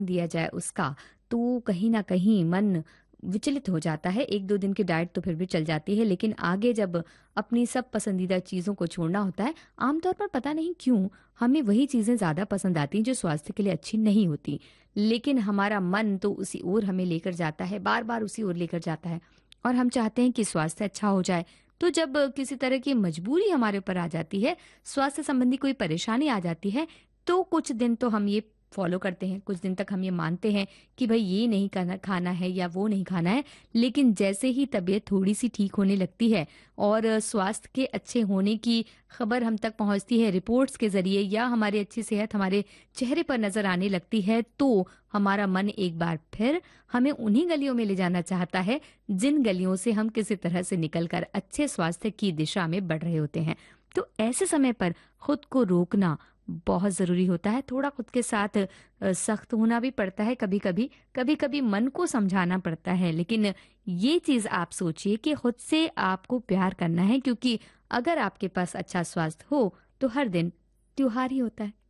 दिया जाए उसका, तो कहीं न कहीं मन विचलित हो जाता है। 1-2 दिन की डाइट तो फिर भी चल जाती है, लेकिन आगे जब अपनी सब पसंदीदा चीज़ों को छोड़ना होता है, आमतौर पर पता नहीं क्यों हमें वही चीज़ें ज़्यादा पसंद आती हैं जो स्वास्थ्य के लिए अच्छी नहीं होती। लेकिन हमारा मन तो उसी ओर हमें लेकर जाता है, बार-बार उसी ओर लेकर जाता है और हम चाहते हैं कि स्वास्थ्य अच्छा हो जाए। तो जब किसी तरह की मजबूरी हमारे ऊपर आ जाती है, स्वास्थ्य संबंधी कोई परेशानी आ जाती है, तो कुछ दिन तो हम ये फॉलो करते हैं, कुछ दिन तक हम ये मानते हैं कि भई ये नहीं करना खाना है या वो नहीं खाना है। लेकिन जैसे ही तबीयत थोड़ी-सी ठीक होने लगती है और स्वास्थ्य के अच्छे होने की खबर हम तक पहुँचती है रिपोर्ट्स के ज़रिए या हमारी अच्छी सेहत हमारे चेहरे पर नज़र आने लगती है, तो हमारा मन एक बार फिर हमें उन्हीं गलियों में ले जाना चाहता है, जिन गलियों से हम किसी तरह से निकल कर अच्छे स्वास्थ्य की दिशा में बढ़ रहे होते हैं। तो ऐसे समय पर खुद को रोकना बहुत ज़रूरी होता है। थोड़ा खुद के साथ सख्त होना भी पड़ता है कभी-कभी, कभी-कभी मन को समझाना पड़ता है। लेकिन ये चीज़ आप सोचिए कि खुद से आपको प्यार करना है, क्योंकि अगर आपके पास अच्छा स्वास्थ्य हो, तो हर दिन त्योहार ही होता है।